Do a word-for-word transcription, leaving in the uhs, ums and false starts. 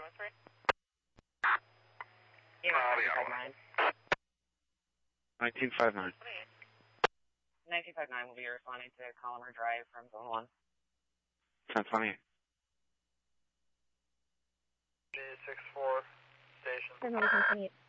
one three. nineteen five nine. nineteen five nine will be responding to Collimer Drive from Zone one. ten twenty-eight. D six four station. ten twenty-eight.